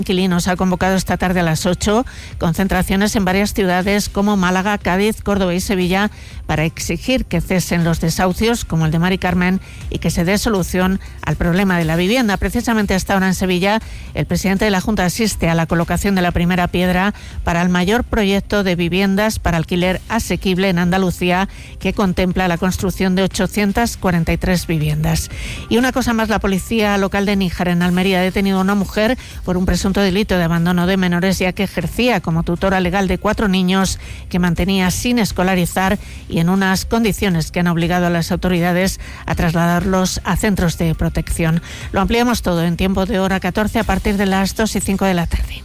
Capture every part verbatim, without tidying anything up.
Inquilinos ha convocado esta tarde a las ocho concentraciones en varias ciudades como Málaga, Cádiz, Córdoba y Sevilla para exigir que cesen los desahucios como el de Mari Carmen y que se dé solución al problema de la vivienda. Precisamente hasta ahora en Sevilla, el presidente de la Junta asiste a la colocación de la primera piedra para el mayor proyecto de viviendas para alquiler asequible en Andalucía, que contempla la construcción de ochocientas cuarenta y tres viviendas. Y una cosa más, la policía local de Níjar, en Almería, ha detenido a una mujer por un presunto delito de abandono de menores, ya que ejercía como tutora legal de cuatro niños que mantenía sin escolarizar y en unas condiciones que han obligado a las autoridades a trasladarlos a centros de protección. Lo ampliamos todo en tiempo de hora catorce a partir de las dos y cinco de la tarde.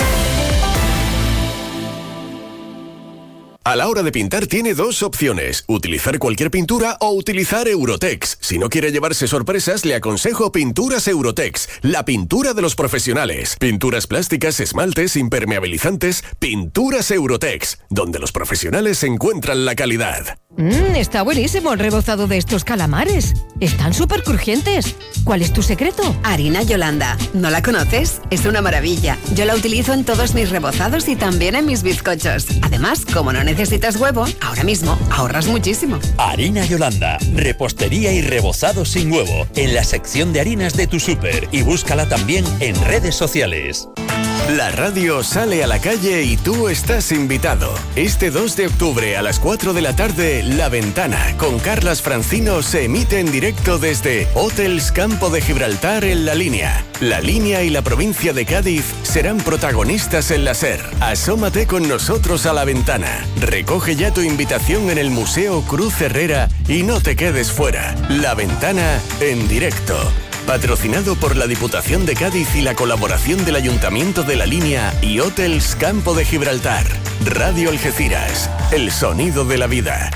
A la hora de pintar tiene dos opciones, utilizar cualquier pintura o utilizar Eurotex. Si no quiere llevarse sorpresas, le aconsejo Pinturas Eurotex, la pintura de los profesionales. Pinturas plásticas, esmaltes, impermeabilizantes, Pinturas Eurotex, donde los profesionales encuentran la calidad. Mmm, está buenísimo el rebozado de estos calamares. Están súper crujientes. ¿Cuál es tu secreto? Harina Yolanda. ¿No la conoces? Es una maravilla. Yo la utilizo en todos mis rebozados y también en mis bizcochos. Además, como no necesitas huevo, ahora mismo ahorras muchísimo. Harina Yolanda. Repostería y rebozado sin huevo. En la sección de harinas de tu súper. Y búscala también en redes sociales. La radio sale a la calle y tú estás invitado. Este dos de octubre a las cuatro de la tarde, La Ventana, con Carlas Francino, se emite en directo desde Hotels Campo de Gibraltar en La Línea. La Línea y la provincia de Cádiz serán protagonistas en la SER. Asómate con nosotros a La Ventana. Recoge ya tu invitación en el Museo Cruz Herrera y no te quedes fuera. La Ventana en directo. Patrocinado por la Diputación de Cádiz y la colaboración del Ayuntamiento de La Línea y Hotels Campo de Gibraltar. Radio Algeciras, el sonido de la vida.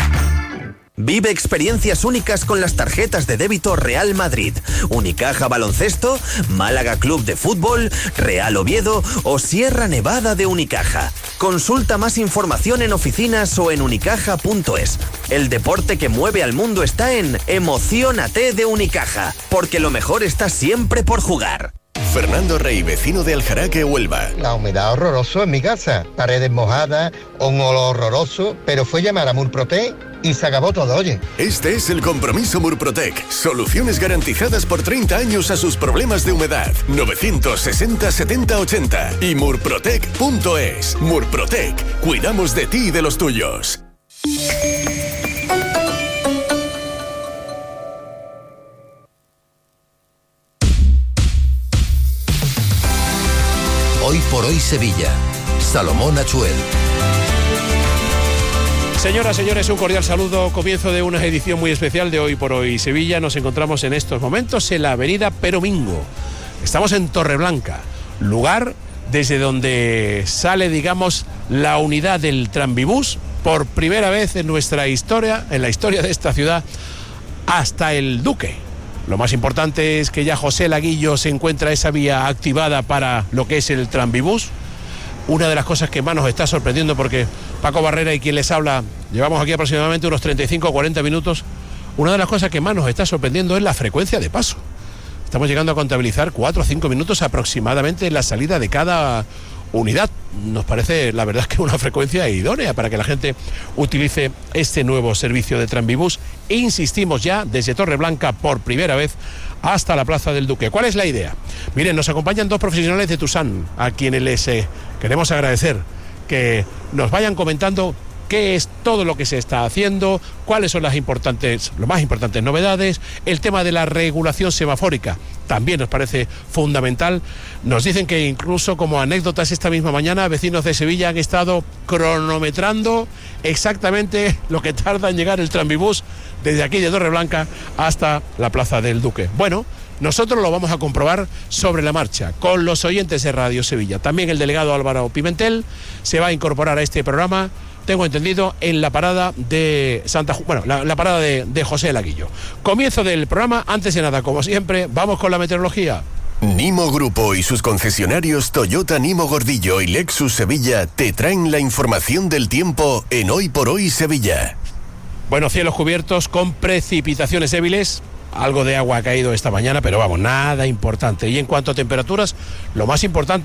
Vive experiencias únicas con las tarjetas de débito Real Madrid, Unicaja Baloncesto, Málaga Club de Fútbol, Real Oviedo o Sierra Nevada de Unicaja. Consulta más información en oficinas o en unicaja punto es. El deporte que mueve al mundo está en Emociónate de Unicaja, porque lo mejor está siempre por jugar. Fernando Rey, vecino de Aljaraque, Huelva. La humedad horroroso en mi casa, paredes mojadas, un olor horroroso, pero fue llamar a Murprotec y se acabó todo, oye. Este es el compromiso Murprotec. Soluciones garantizadas por treinta años a sus problemas de humedad. novecientos sesenta setenta ochenta y murprotec punto es. Murprotec, cuidamos de ti y de los tuyos. Hoy por hoy Sevilla. Salomón Achuel. Señoras, señores, un cordial saludo. Comienzo de una edición muy especial de Hoy por Hoy Sevilla. Nos encontramos en estos momentos en la avenida Peromingo. Estamos en Torreblanca, lugar desde donde sale, digamos, la unidad del tranvibús por primera vez en nuestra historia, en la historia de esta ciudad, hasta el Duque. Lo más importante es que ya José Laguillo se encuentra esa vía activada para lo que es el tranvibús. Una de las cosas que más nos está sorprendiendo, porque Paco Barrera y quien les habla, llevamos aquí aproximadamente unos treinta y cinco o cuarenta minutos, una de las cosas que más nos está sorprendiendo es la frecuencia de paso. Estamos llegando a contabilizar cuatro o cinco minutos aproximadamente en la salida de cada unidad. Nos parece, la verdad, que una frecuencia idónea para que la gente utilice este nuevo servicio de tranvibús. E insistimos ya desde Torreblanca por primera vez hasta la Plaza del Duque. ¿Cuál es la idea? Miren, nos acompañan dos profesionales de Tusam, a quienes les eh, queremos agradecer que nos vayan comentando qué es todo lo que se está haciendo, cuáles son las importantes, las más importantes novedades. El tema de la regulación semafórica también nos parece fundamental. Nos dicen que incluso, como anécdotas, esta misma mañana vecinos de Sevilla han estado cronometrando exactamente lo que tarda en llegar el tranvibús desde aquí de Torreblanca hasta la Plaza del Duque. Bueno, nosotros lo vamos a comprobar sobre la marcha con los oyentes de Radio Sevilla. También el delegado Álvaro Pimentel se va a incorporar a este programa, tengo entendido, en la parada de Santa Ju- bueno, la, la parada de, de José Laguillo. Comienzo del programa. Antes de nada, como siempre, vamos con la meteorología. Nimo Grupo y sus concesionarios Toyota Nimo Gordillo y Lexus Sevilla te traen la información del tiempo en Hoy por Hoy Sevilla. Bueno, cielos cubiertos con precipitaciones débiles algo de agua ha caído esta mañana, pero vamos, nada importante. Y en cuanto a temperaturas, lo más importante